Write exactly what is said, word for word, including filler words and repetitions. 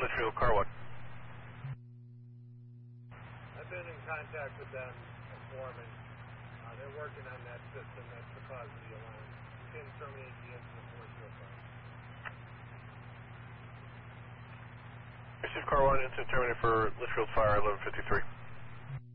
Litchfield, car one. I've been in contact with them before, and uh, they're working on that system. That's the cause of the alarm. You can terminate the incident for Litchfield Fire. Receive car one, incident terminated for Litchfield Fire, eleven fifty-three.